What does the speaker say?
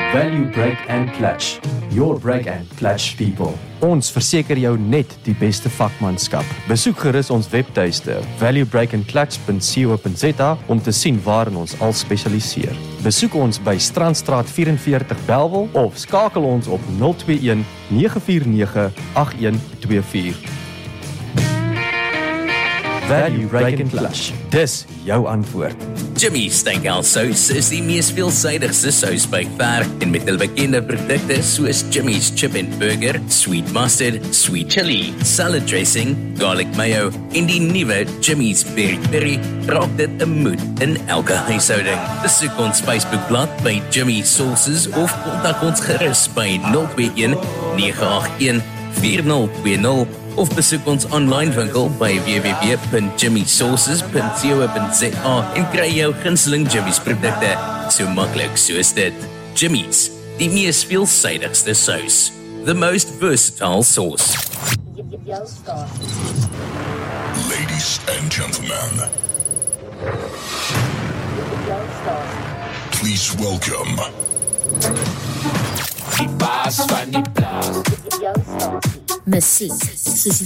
Value Brake and Clutch. Your brake and clutch people. Ons verseker jou net die beste vakmanskap. Besoek gerus ons webtuiste valuebreakandclutch.co.za om te sien waarin ons al spesialiseer. Besoek ons by Strandstraat 44 Bellville of skakel ons op 021 949 8124. Value Brake and Clutch. Dis jou antwoord. Jimmy's Steakhouse Sous is die mees veelsidigste sous by ver en met hul bekende produkte soos Jimmy's Chip and Burger, Sweet Mustard, Sweet Chili, Salad Dressing, Garlic Mayo en die nuwe Jimmy's Berry Peri raak dit 'n moed in elke huishouding. Besoek ons Facebookblad by Jimmy Sauces of kontak ons gerus by 021 981 4020 of besoek ons online winkel by www.jimmysauces.co.za en kry jou gunsteling Jimmy's produkte so maklik soos dit. Jimmy's, die mees veelsidigste sous. The most versatile sauce. Ladies and gentlemen, please welcome Die baas van die plaas. Musiek soos